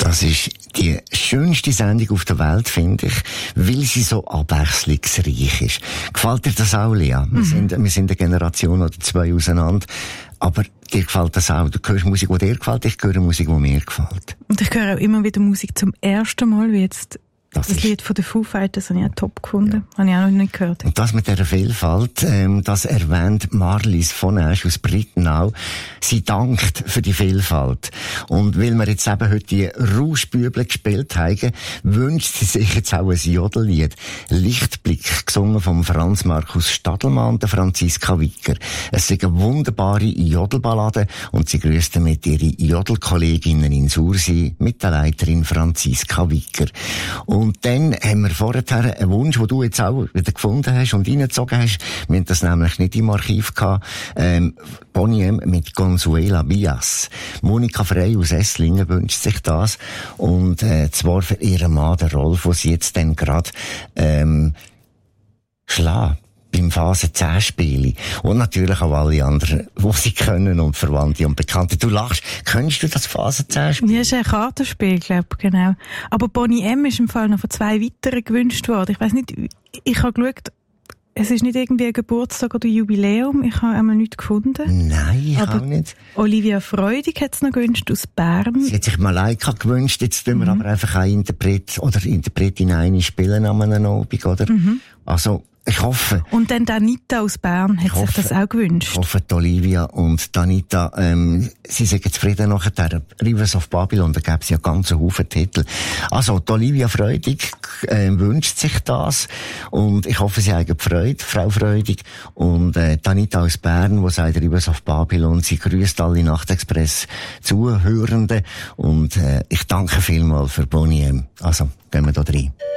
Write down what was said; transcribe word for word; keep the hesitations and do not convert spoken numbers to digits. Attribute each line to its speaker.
Speaker 1: Das ist die schönste Sendung auf der Welt, finde ich, weil sie so abwechslungsreich ist. Gefällt dir das auch, Lea? Mhm. Wir sind, wir sind eine Generation oder zwei auseinander. Aber dir gefällt das auch. Du hörst Musik, die dir gefällt, ich höre Musik, die mir gefällt.
Speaker 2: Und ich höre auch immer wieder Musik zum ersten Mal, wie jetzt das, das Lied von den Foo Fighters, habe ich auch top gefunden. Ja. Habe ich auch noch nicht gehört.
Speaker 1: Und das mit dieser Vielfalt, ähm, das erwähnt Marlies von Asch aus Brittenau. Sie dankt für die Vielfalt. Und weil wir jetzt eben heute die Rauschbüble gespielt haben, wünscht sie sich jetzt auch ein Jodellied. Lichtblick, gesungen vom Franz Markus Stadelmann, der Franziska Wicker. Es ist eine wunderbare Jodelballade und sie grüßt damit ihre Jodelkolleginnen in Sursee mit der Leiterin Franziska Wicker. Und Und dann haben wir vorher einen Wunsch, den du jetzt auch wieder gefunden hast und reingezogen hast. Wir haben das nämlich nicht im Archiv gehabt. Ähm, Boney M. mit Consuela Bias. Monika Frey aus Esslingen wünscht sich das. Und äh, zwar für ihren Mann, den Rolf, wo sie jetzt dann gerade ähm, schlägt. Beim Phase zehn Spiele. Und natürlich auch alle anderen, die sie können und Verwandte und Bekannte. Du lachst. Kennst du das Phase zehn Spiel?
Speaker 2: Ja, das ist ein Kartenspiel, glaube ich, genau. Aber Boney M. ist im Fall noch von zwei weiteren gewünscht worden. Ich weiss nicht, ich habe geschaut, es ist nicht irgendwie ein Geburtstag oder Jubiläum. Ich habe einmal nichts gefunden.
Speaker 1: Nein, ich
Speaker 2: aber
Speaker 1: auch nicht.
Speaker 2: Olivia Freudig hat es noch gewünscht aus Bern.
Speaker 1: Sie hat sich Malaika gewünscht. Jetzt tun wir mhm. aber einfach einen Interpret oder Interpretin eine spielen an einem Abend, oder? Mhm. Also, ich hoffe.
Speaker 2: Und dann Danita aus Bern hat
Speaker 1: hoffe,
Speaker 2: sich das auch gewünscht.
Speaker 1: Ich hoffe, Olivia und Danita, ähm, sie sind zufrieden nachher. Rivers of Babylon, da gäbe es ja ganz einen Haufen Titel. Also, die Olivia Freudig äh, wünscht sich das. Und ich hoffe, sie haben Freude, Frau Freudig. Und äh, Danita aus Bern, die sagt Rivers of Babylon, sie grüßt alle Nachtexpress Zuhörenden. Und äh, ich danke vielmals für Boney M. Also, gehen wir da rein.